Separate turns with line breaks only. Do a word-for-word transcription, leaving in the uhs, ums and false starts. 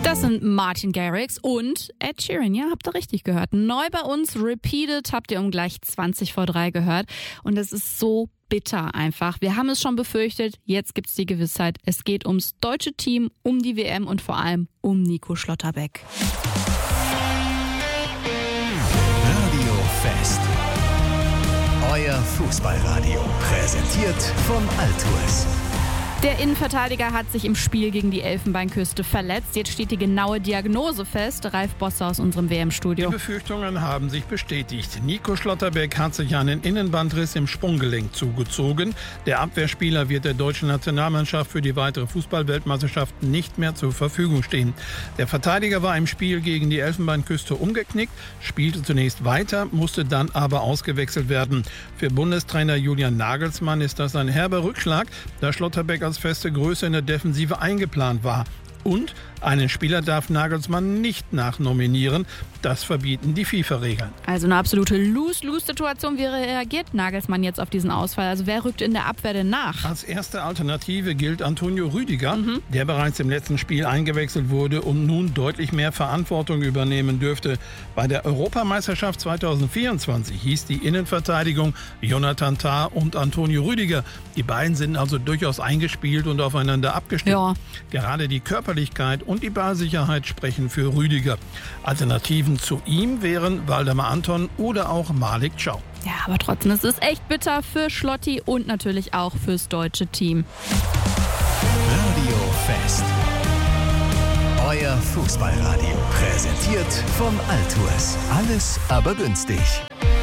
Das sind Martin Garrix und Ed Sheeran. Ja, habt ihr richtig gehört. Neu bei uns, Repeated, habt ihr um gleich zwanzig vor drei gehört. Und es ist so bitter einfach. Wir haben es schon befürchtet, jetzt gibt's die Gewissheit. Es geht ums deutsche Team, um die W M und vor allem um Nico Schlotterbeck.
Radio Fest. Euer Fußballradio. Präsentiert von Altours.
Der Innenverteidiger hat sich im Spiel gegen die Elfenbeinküste verletzt. Jetzt steht die genaue Diagnose fest. Ralf Bosse aus unserem W M-Studio.
Die Befürchtungen haben sich bestätigt. Nico Schlotterbeck hat sich einen Innenbandriss im Sprunggelenk zugezogen. Der Abwehrspieler wird der deutschen Nationalmannschaft für die weitere Fußball-Weltmeisterschaft nicht mehr zur Verfügung stehen. Der Verteidiger war im Spiel gegen die Elfenbeinküste umgeknickt, spielte zunächst weiter, musste dann aber ausgewechselt werden. Für Bundestrainer Julian Nagelsmann ist das ein herber Rückschlag, da Schlotterbeck als feste Größe in der Defensive eingeplant war. Und einen Spieler darf Nagelsmann nicht nachnominieren. Das verbieten die FIFA-Regeln.
Also eine absolute Lose-Lose-Situation. Wie reagiert Nagelsmann jetzt auf diesen Ausfall? Also wer rückt in der Abwehr denn nach?
Als erste Alternative gilt Antonio Rüdiger,
Mhm.
der bereits im letzten Spiel eingewechselt wurde und nun deutlich mehr Verantwortung übernehmen dürfte. Bei der Europameisterschaft zweitausendvierundzwanzig hieß die Innenverteidigung Jonathan Tah und Antonio Rüdiger. Die beiden sind also durchaus eingespielt und aufeinander abgestimmt.
Ja.
Gerade die Körperlichkeit und die Ballsicherheit sprechen für Rüdiger. Alternativen zu ihm wären Waldemar Anton oder auch Malik Thiaw.
Ja, aber trotzdem, es ist echt bitter für Schlotti und natürlich auch fürs deutsche Team.
Radio Fest. Euer Fußballradio. Präsentiert von Altours. Alles aber günstig.